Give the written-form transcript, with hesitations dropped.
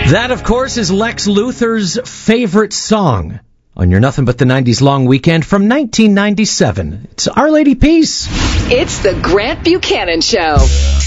That, of course, is Lex Luthor's favorite song on your Nothing But the 90s long weekend from 1997. It's Our Lady Peace. It's the Grant Buchanan Show.